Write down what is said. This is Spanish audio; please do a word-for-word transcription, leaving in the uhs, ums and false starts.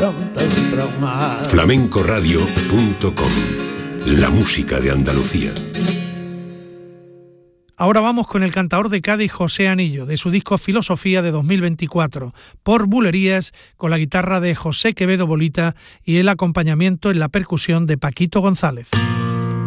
flamencoradio punto com. La música de Andalucía. Ahora vamos con el cantaor de Cádiz José Anillo, de su disco Filosofía de dos mil veinticuatro, por Bulerías, con la guitarra de José Quevedo Bolita y el acompañamiento en la percusión de Paquito González.